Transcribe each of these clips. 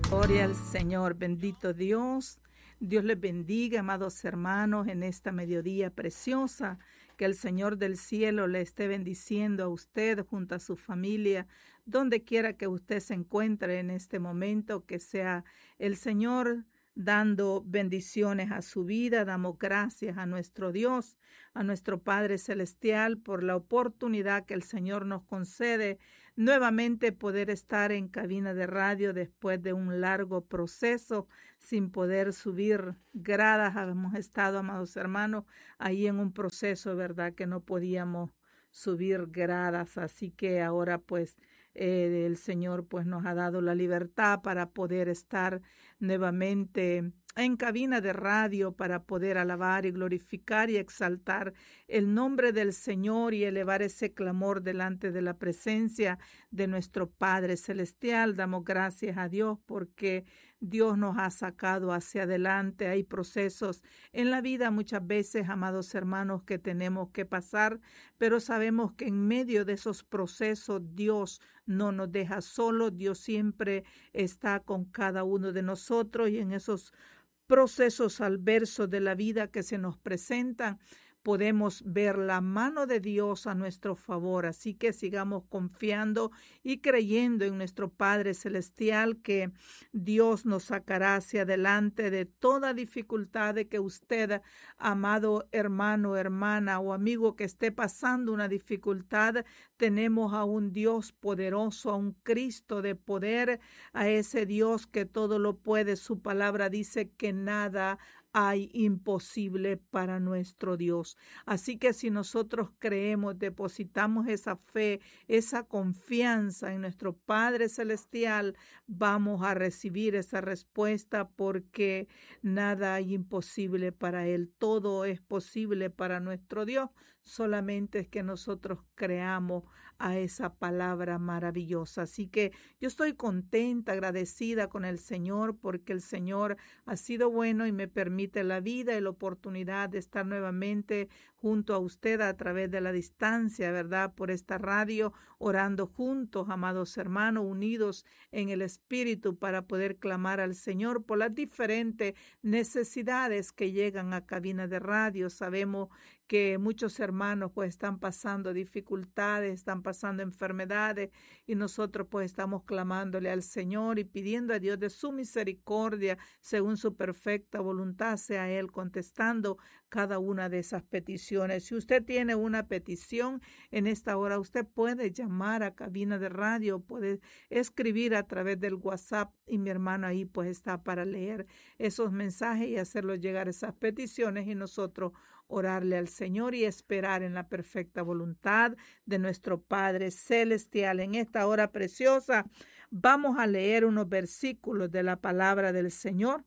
Gloria al Señor, bendito Dios. Dios les bendiga, amados hermanos, en esta mediodía preciosa. Que el Señor del cielo le esté bendiciendo a usted junto a su familia, donde quiera que usted se encuentre en este momento. Que sea el Señor dando bendiciones a su vida. Damos gracias a nuestro Dios, a nuestro Padre Celestial, por la oportunidad que el Señor nos concede nuevamente poder estar en cabina de radio después de un largo proceso sin poder subir gradas. Hemos estado, amados hermanos, ahí en un proceso, ¿verdad?, que no podíamos subir gradas. Así que ahora pues el Señor pues nos ha dado la libertad para poder estar nuevamente en cabina de radio, para poder alabar y glorificar y exaltar el nombre del Señor y elevar ese clamor delante de la presencia de nuestro Padre Celestial. Damos gracias a Dios porque Dios nos ha sacado hacia adelante. Hay procesos en la vida muchas veces, amados hermanos, que tenemos que pasar, pero sabemos que en medio de esos procesos Dios no nos deja solos. Dios siempre está con cada uno de nosotros, y en esos procesos adversos de la vida que se nos presentan, podemos ver la mano de Dios a nuestro favor. Así que sigamos confiando y creyendo en nuestro Padre Celestial, que Dios nos sacará hacia adelante de toda dificultad de que usted, amado hermano, hermana o amigo que esté pasando una dificultad. Tenemos a un Dios poderoso, a un Cristo de poder, a ese Dios que todo lo puede. Su palabra dice que nada hay imposible para nuestro Dios. Así que si nosotros creemos, depositamos esa fe, esa confianza en nuestro Padre Celestial, vamos a recibir esa respuesta, porque nada hay imposible para Él. Todo es posible para nuestro Dios. Solamente es que nosotros creamos a esa palabra maravillosa. Así que yo estoy contenta, agradecida con el Señor, porque el Señor ha sido bueno y me permite la vida y la oportunidad de estar nuevamente junto a usted a través de la distancia, ¿verdad?, por esta radio, orando juntos, amados hermanos, unidos en el Espíritu, para poder clamar al Señor por las diferentes necesidades que llegan a cabina de radio. Sabemos que muchos hermanos pues están pasando dificultades, están pasando enfermedades, y nosotros pues estamos clamándole al Señor y pidiendo a Dios de su misericordia, según su perfecta voluntad, sea Él contestando cada una de esas peticiones. Si usted tiene una petición en esta hora, usted puede llamar a cabina de radio, puede escribir a través del WhatsApp, y mi hermano ahí pues está para leer esos mensajes y hacerlos llegar esas peticiones, y nosotros orarle al Señor y esperar en la perfecta voluntad de nuestro Padre Celestial. En esta hora preciosa vamos a leer unos versículos de la palabra del Señor.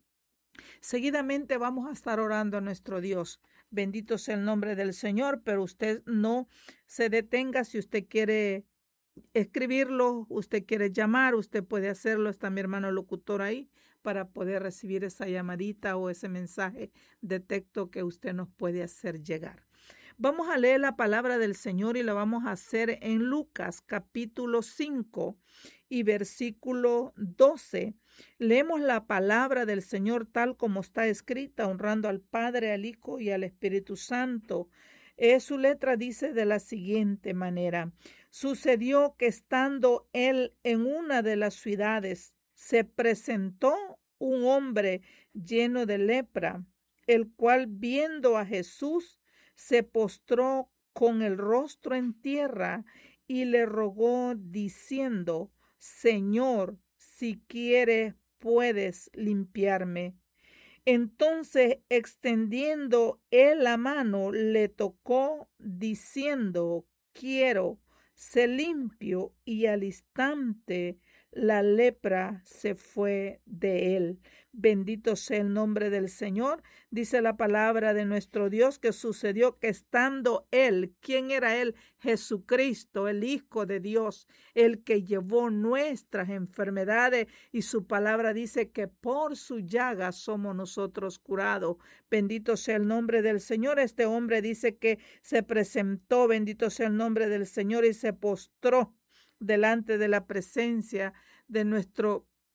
Seguidamente vamos a estar orando a nuestro Dios. Bendito sea el nombre del Señor, pero usted no se detenga. Si usted quiere escribirlo, usted quiere llamar, usted puede hacerlo. Está mi hermano locutor ahí para poder recibir esa llamadita o ese mensaje de texto que usted nos puede hacer llegar. Vamos a leer la palabra del Señor y la vamos a hacer en Lucas capítulo 5 y versículo 12. Leemos la palabra del Señor tal como está escrita, honrando al Padre, al Hijo y al Espíritu Santo. Su letra dice de la siguiente manera: sucedió que estando él en una de las ciudades, se presentó un hombre lleno de lepra, el cual, viendo a Jesús, se postró con el rostro en tierra y le rogó diciendo: Señor, si quieres, puedes limpiarme. Entonces, extendiendo él la mano, le tocó diciendo: quiero, sé limpio. Y al instante la lepra se fue de él. Bendito sea el nombre del Señor. Dice la palabra de nuestro Dios que sucedió que estando él, ¿quién era él? Jesucristo, el Hijo de Dios, el que llevó nuestras enfermedades, y su palabra dice que por su llaga somos nosotros curados. Bendito sea el nombre del Señor. Este hombre dice que se presentó, bendito sea el nombre del Señor, y se postró delante de la presencia de nuestro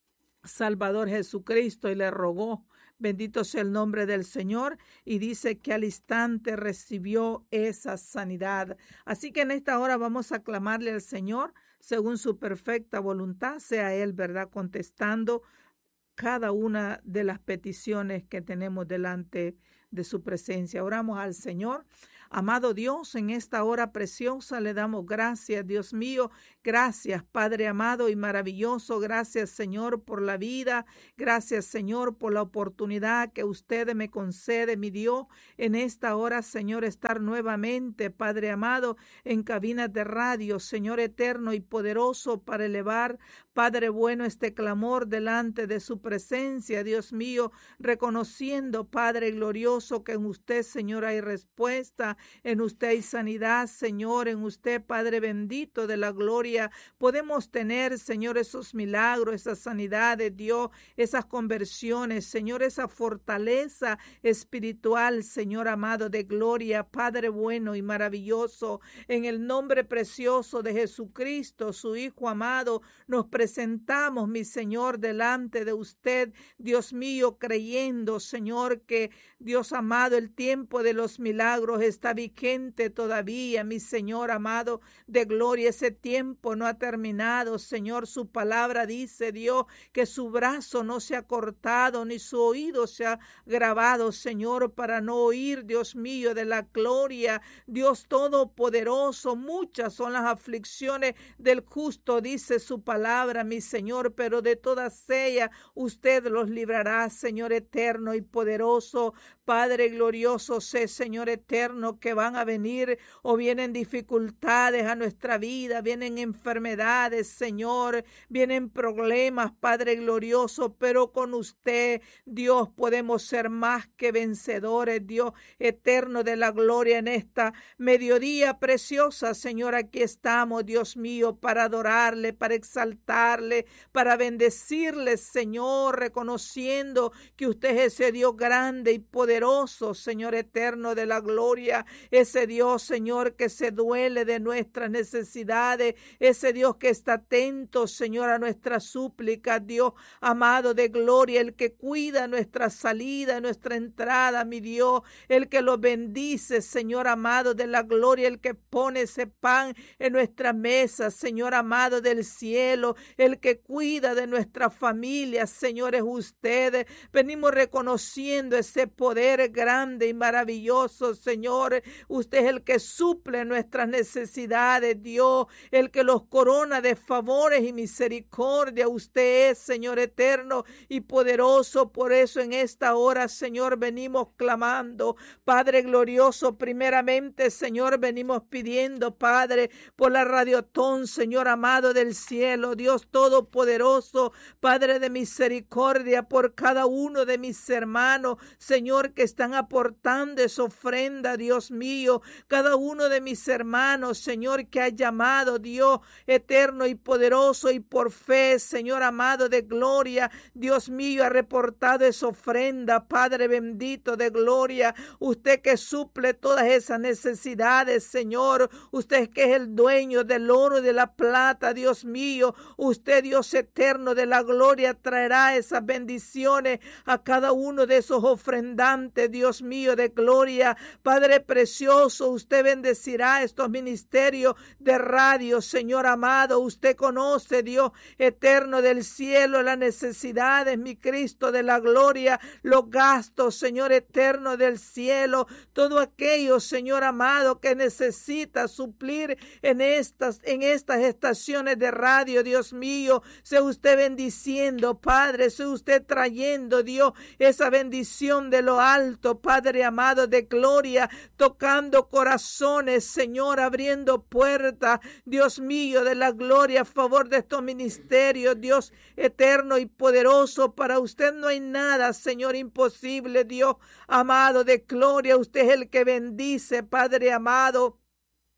Salvador Jesucristo y le rogó. Bendito sea el nombre del Señor, y dice que al instante recibió esa sanidad. Así que en esta hora vamos a clamarle al Señor según su perfecta voluntad, sea Él, ¿verdad?, contestando cada una de las peticiones que tenemos delante de su presencia. Oramos al Señor. Amado Dios, en esta hora preciosa le damos gracias, Dios mío. Gracias, Padre amado y maravilloso. Gracias, Señor, por la vida. Gracias, Señor, por la oportunidad que usted me concede, mi Dios, en esta hora, Señor, estar nuevamente, Padre amado, en cabinas de radio, Señor eterno y poderoso, para elevar, Padre bueno, este clamor delante de su presencia, Dios mío, reconociendo, Padre glorioso, que en usted, Señor, hay respuesta. En usted hay sanidad, Señor, en usted, Padre bendito de la gloria, podemos tener, Señor, esos milagros, esas sanidades, Dios, esas conversiones, Señor, esa fortaleza espiritual, Señor amado de gloria, Padre bueno y maravilloso, en el nombre precioso de Jesucristo, su Hijo amado, nos presentamos, mi Señor, delante de usted, Dios mío, creyendo, Señor, que Dios amado, el tiempo de los milagros está vigente todavía, mi Señor amado de gloria. Ese tiempo no ha terminado, Señor. Su palabra dice, Dios, que su brazo no se ha cortado, ni su oído se ha grabado, Señor, para no oír, Dios mío, de la gloria. Dios todopoderoso, muchas son las aflicciones del justo, dice su palabra, mi Señor, pero de todas ellas usted los librará, Señor eterno y poderoso. Padre glorioso, sé, Señor eterno, que van a venir o vienen dificultades a nuestra vida, vienen enfermedades, Señor, vienen problemas, Padre glorioso, pero con usted, Dios, podemos ser más que vencedores, Dios eterno de la gloria, en esta mediodía preciosa, Señor, aquí estamos, Dios mío, para adorarle, para exaltarle, para bendecirle, Señor, reconociendo que usted es ese Dios grande y poderoso, Señor eterno de la gloria, ese Dios, Señor, que se duele de nuestras necesidades, ese Dios que está atento, Señor, a nuestras súplicas, Dios amado de gloria, el que cuida nuestra salida, nuestra entrada, mi Dios, el que los bendice, Señor amado de la gloria, el que pone ese pan en nuestra mesa, Señor amado del cielo, el que cuida de nuestra familia, Señor, es usted. Venimos reconociendo ese poder grande y maravilloso, Señor. Usted es el que suple nuestras necesidades, Dios, el que los corona de favores y misericordia. Usted es, Señor eterno y poderoso. Por eso en esta hora, Señor, venimos clamando, Padre glorioso, primeramente, Señor, venimos pidiendo, Padre, por la Radiotón, Señor amado del cielo, Dios todopoderoso, Padre de misericordia, por cada uno de mis hermanos, Señor, que están aportando esa ofrenda, Dios mío, cada uno de mis hermanos, Señor, que ha llamado, Dios eterno y poderoso, y por fe, Señor amado de gloria, Dios mío, ha reportado esa ofrenda, Padre bendito de gloria, usted que suple todas esas necesidades, Señor, usted que es el dueño del oro y de la plata, Dios mío, usted, Dios eterno de la gloria, traerá esas bendiciones a cada uno de esos ofrendantes, Dios mío de gloria, Padre precioso, usted bendecirá estos ministerios de radio, Señor amado, usted conoce, Dios eterno del cielo, las necesidades, mi Cristo de la gloria, los gastos, Señor eterno del cielo, todo aquello, Señor amado, que necesita suplir en estas estaciones de radio, Dios mío, sea usted bendiciendo, Padre, sea usted trayendo, Dios, esa bendición de lo alto, Padre amado de gloria, tocando corazones, Señor, abriendo puertas, Dios mío de la gloria, a favor de estos ministerios, Dios eterno y poderoso. Para usted no hay nada, Señor, imposible, Dios amado de gloria, usted es el que bendice, Padre amado.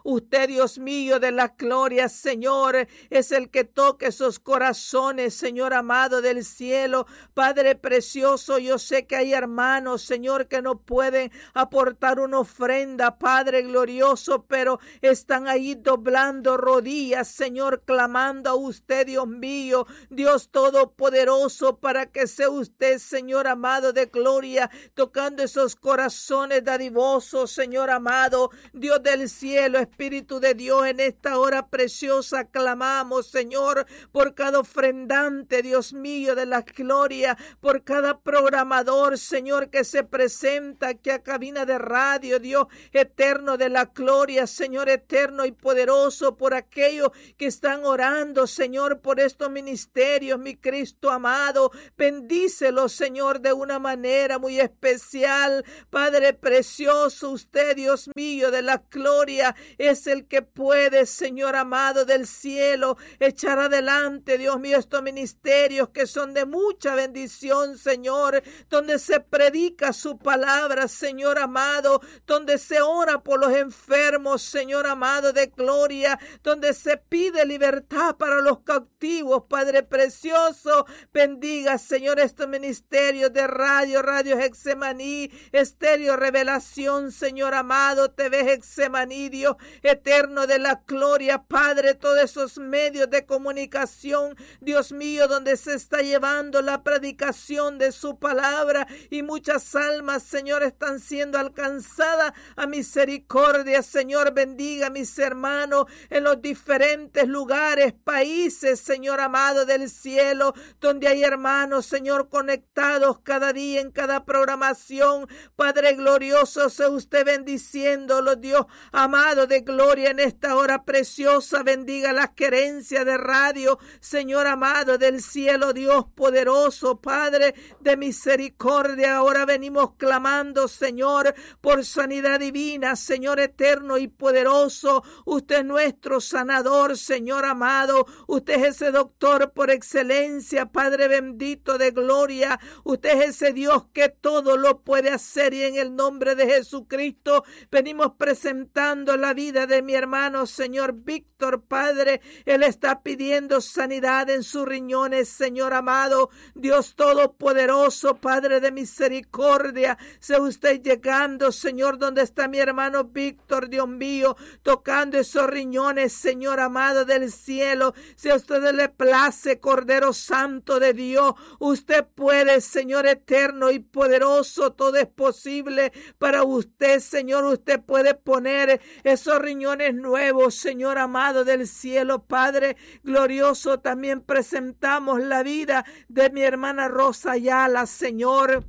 Usted, Dios mío, de la gloria, Señor, es el que toca esos corazones, Señor amado del cielo. Padre precioso, yo sé que hay hermanos, Señor, que no pueden aportar una ofrenda, Padre glorioso, pero están ahí doblando rodillas, Señor, clamando a usted, Dios mío, Dios todopoderoso, para que sea usted, Señor amado de gloria, tocando esos corazones dadivosos, Señor amado, Dios del cielo, Espíritu de Dios, en esta hora preciosa clamamos, Señor, por cada ofrendante, Dios mío, de la gloria, por cada programador, Señor, que se presenta aquí a cabina de radio, Dios eterno de la gloria, Señor eterno y poderoso, por aquellos que están orando, Señor, por estos ministerios, mi Cristo amado, bendícelos, Señor, de una manera muy especial, Padre precioso, usted, Dios mío, de la gloria, es el que puede, Señor amado del cielo, echar adelante, Dios mío, estos ministerios que son de mucha bendición, Señor, donde se predica su palabra, Señor amado, donde se ora por los enfermos, Señor amado de gloria, donde se pide libertad para los cautivos, Padre precioso, bendiga, Señor, estos ministerios de Radio Getsemaní, Estéreo Revelación, Señor amado, TV Getsemaní, Dios eterno de la gloria, Padre, todos esos medios de comunicación, Dios mío, donde se está llevando la predicación de su palabra y muchas almas, Señor, están siendo alcanzadas a misericordia, Señor, bendiga a mis hermanos en los diferentes lugares, países, Señor amado del cielo, donde hay hermanos, Señor, conectados cada día en cada programación, Padre glorioso, sea usted bendiciéndolo, Dios amado de gloria, en esta hora preciosa, bendiga las querencias de radio, Señor amado del cielo, Dios poderoso, Padre de misericordia, ahora venimos clamando, Señor, por sanidad divina, Señor eterno y poderoso, usted es nuestro sanador, Señor amado, usted es ese doctor por excelencia, Padre bendito de gloria, usted es ese Dios que todo lo puede hacer, y en el nombre de Jesucristo venimos presentando la vida de mi hermano, Señor Víctor, Padre, él está pidiendo sanidad en sus riñones, Señor amado, Dios todopoderoso, Padre de misericordia, sea usted llegando, Señor, donde está mi hermano Víctor, Dios mío, tocando esos riñones, Señor amado del cielo, si a usted le place, Cordero Santo de Dios, usted puede, Señor eterno y poderoso, todo es posible para usted, Señor, usted puede poner esos riñones nuevos, Señor amado del cielo, Padre glorioso, también presentamos la vida de mi hermana Rosa Ayala, Señor.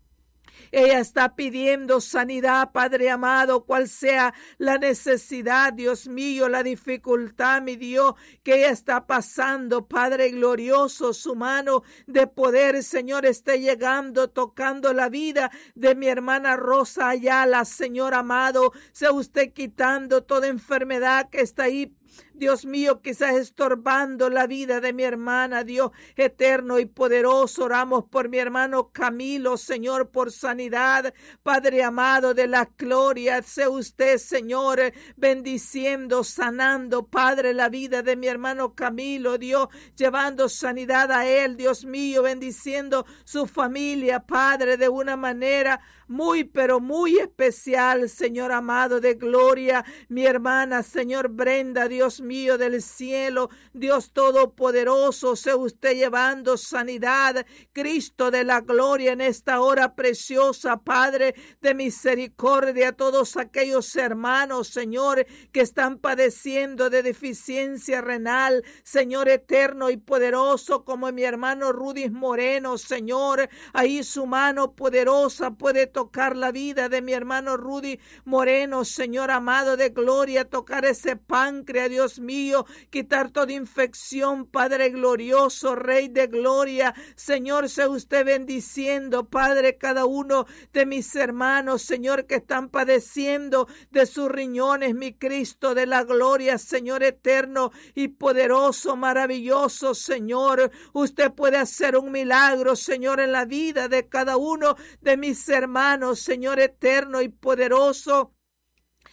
Ella está pidiendo sanidad, Padre amado, cual sea la necesidad, Dios mío, la dificultad, mi Dios, que ella está pasando, Padre glorioso, su mano de poder, Señor, esté llegando, tocando la vida de mi hermana Rosa Ayala, Señor amado, sea usted quitando toda enfermedad que está ahí, Dios mío, quizás estorbando la vida de mi hermana, Dios eterno y poderoso. Oramos por mi hermano Camilo, Señor, por sanidad, Padre amado de la gloria. Sea usted, Señor, bendiciendo, sanando, Padre, la vida de mi hermano Camilo, Dios, llevando sanidad a él, Dios mío, bendiciendo su familia, Padre, de una manera muy, pero muy especial, Señor amado de gloria. Mi hermana, Señor Brenda, Dios mío del cielo, Dios todopoderoso, sea usted llevando sanidad, Cristo de la gloria, en esta hora preciosa, Padre de misericordia, todos aquellos hermanos, Señor, que están padeciendo de deficiencia renal, Señor eterno y poderoso, como mi hermano Rudy Moreno, Señor, ahí su mano poderosa puede tocar la vida de mi hermano Rudy Moreno, Señor amado de gloria, tocar ese páncreas, Dios mío, quitar toda infección, Padre glorioso, Rey de gloria, Señor, sea usted bendiciendo, Padre, cada uno de mis hermanos, Señor, que están padeciendo de sus riñones, mi Cristo de la gloria, Señor eterno y poderoso, maravilloso, Señor, usted puede hacer un milagro, Señor, en la vida de cada uno de mis hermanos, Señor eterno y poderoso.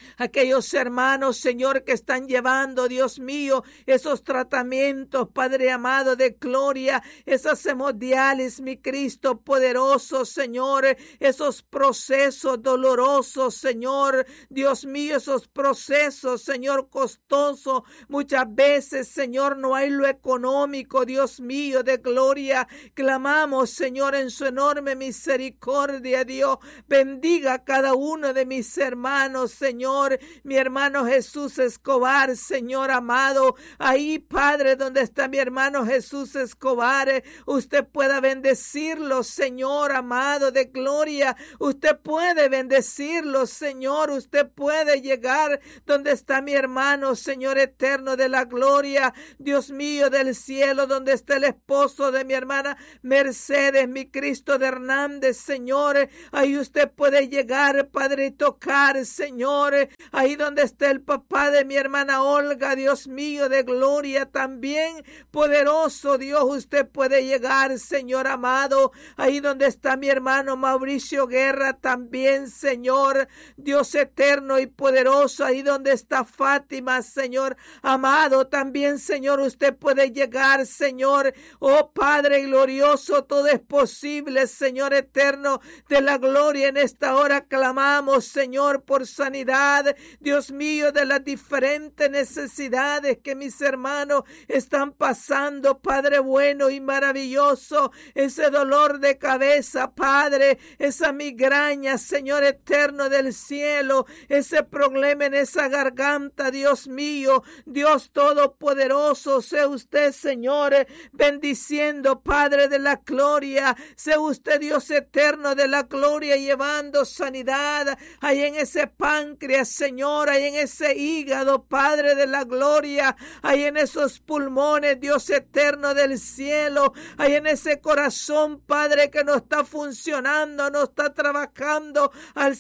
Aquellos hermanos, Señor, que están llevando, Dios mío, esos tratamientos, Padre amado, de gloria, esas hemodiálisis, mi Cristo poderoso, Señor, esos procesos dolorosos, Señor, Dios mío, esos procesos, Señor, costosos. Muchas veces, Señor, no hay lo económico, Dios mío, de gloria. Clamamos, Señor, en su enorme misericordia, Dios, bendiga a cada uno de mis hermanos, Señor, mi hermano Jesús Escobar, Señor amado, ahí, Padre, donde está mi hermano Jesús Escobar, usted pueda bendecirlo, Señor amado de gloria, usted puede bendecirlo, Señor, usted puede llegar donde está mi hermano, Señor eterno de la gloria, Dios mío del cielo, donde está el esposo de mi hermana Mercedes, mi Cristo de Hernández, Señor, ahí usted puede llegar, Padre, y tocar, Señor, ahí donde está el papá de mi hermana Olga, Dios mío de gloria, también poderoso Dios, usted puede llegar, Señor amado, ahí donde está mi hermano Mauricio Guerra, también, Señor, Dios eterno y poderoso, ahí donde está Fátima, Señor amado, también, Señor, usted puede llegar, Señor, oh Padre glorioso, todo es posible, Señor eterno de la gloria, en esta hora clamamos, Señor, por sanidad, Dios mío, de las diferentes necesidades que mis hermanos están pasando, Padre bueno y maravilloso, ese dolor de cabeza, Padre, esa migraña, Señor eterno del cielo, ese problema en esa garganta, Dios mío, Dios todopoderoso, sea usted, Señor, bendiciendo, Padre de la gloria, sea usted, Dios eterno de la gloria, llevando sanidad ahí en ese páncreas, Señor, ahí en ese hígado, Padre de la gloria, ahí en esos pulmones, Dios eterno del cielo, ahí en ese corazón, Padre, que no está funcionando, no está trabajando al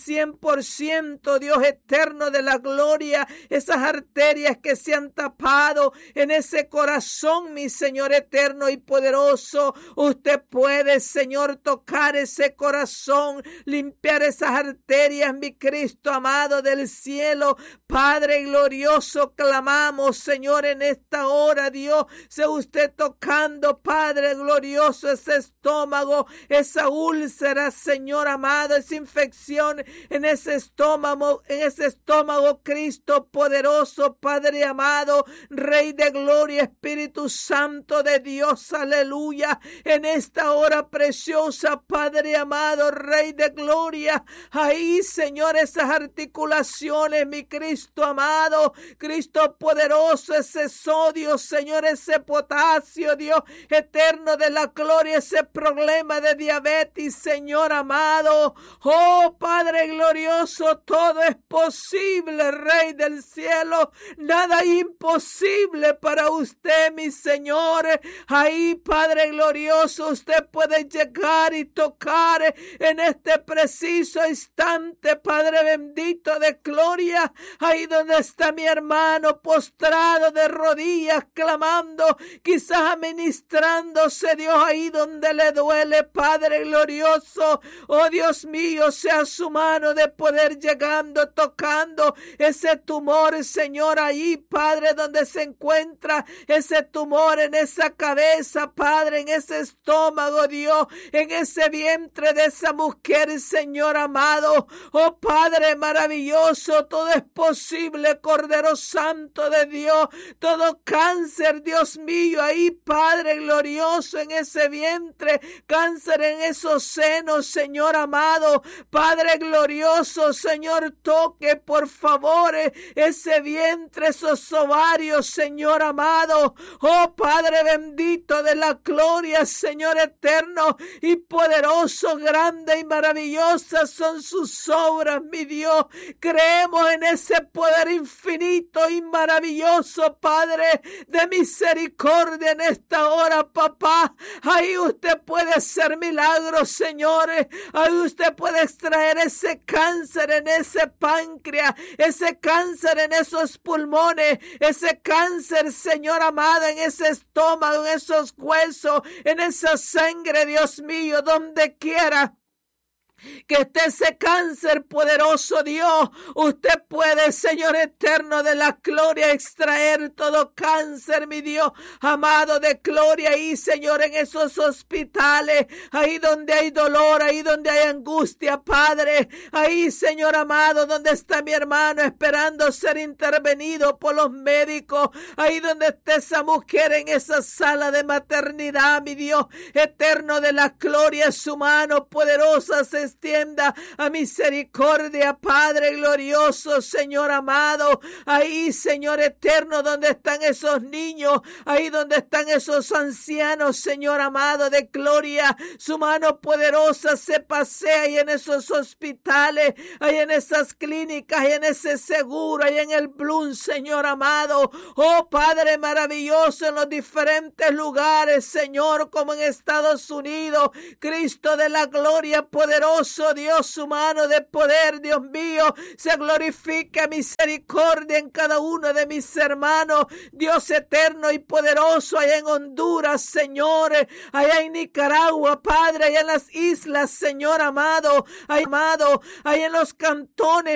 100%, Dios eterno de la gloria, esas arterias que se han tapado en ese corazón, mi Señor eterno y poderoso, usted puede, Señor, tocar ese corazón, limpiar esas arterias, mi Cristo amado del cielo, Padre glorioso, clamamos, Señor, en esta hora, Dios, sea usted tocando, Padre glorioso, ese estómago, esa úlcera, Señor amado, esa infección en ese estómago, Cristo poderoso, Padre amado, Rey de gloria, Espíritu Santo de Dios, aleluya, en esta hora preciosa, Padre amado, Rey de gloria, ahí, Señor, esas articulaciones, mi Cristo amado, Cristo poderoso, ese sodio, Señor, ese potasio, Dios eterno de la gloria, ese problema de diabetes, Señor amado, oh Padre glorioso, todo es posible, Rey del cielo, nada imposible para usted, mi Señor, ahí, Padre glorioso, usted puede llegar y tocar en este preciso instante, Padre bendito de gloria, ahí donde está mi hermano postrado de rodillas, clamando, quizás administrándose, Dios, ahí donde le duele, Padre glorioso, oh Dios mío, sea su mano de poder llegando, tocando ese tumor, Señor, ahí, Padre, donde se encuentra ese tumor en esa cabeza, Padre, en ese estómago, Dios, en ese vientre de esa mujer, Señor amado, oh Padre maravilloso, todo es posible, Cordero Santo de Dios, todo cáncer, Dios mío, ahí, Padre glorioso, en ese vientre, cáncer en esos senos, Señor amado, Padre glorioso, Señor, toque, por favor, ese vientre, esos ovarios, Señor amado, oh Padre bendito de la gloria, Señor eterno y poderoso, grande y maravillosa son sus obras, mi Dios, creemos en ese poder infinito y maravilloso, Padre de misericordia, en esta hora, papá, ahí usted puede hacer milagros, señores, ahí usted puede extraer ese cáncer en ese páncreas, ese cáncer en esos pulmones, ese cáncer, Señor amado, en ese estómago, en esos huesos, en esa sangre, Dios mío, donde quiera que esté ese cáncer, poderoso Dios. Usted puede, Señor eterno de la gloria, extraer todo cáncer, mi Dios amado de gloria, ahí, Señor, en esos hospitales, ahí donde hay dolor, ahí donde hay angustia, Padre, ahí, Señor amado, donde está mi hermano esperando ser intervenido por los médicos, ahí donde está esa mujer en esa sala de maternidad, mi Dios eterno de la gloria, su mano poderosa se extienda a misericordia, Padre glorioso, Señor amado, ahí, Señor eterno, donde están esos niños, ahí donde están esos ancianos, Señor amado de gloria, su mano poderosa se pasea ahí en esos hospitales, ahí en esas clínicas, ahí en ese seguro, ahí en el Blum, Señor amado, oh Padre maravilloso, en los diferentes lugares, Señor, como en Estados Unidos, Cristo de la gloria, poderoso Dios, su mano de poder, Dios mío, se glorifica misericordia en cada uno de mis hermanos, Dios eterno y poderoso, allá en Honduras, Señor, allá en Nicaragua, Padre, allá en las islas, Señor amado, allá en los cantones,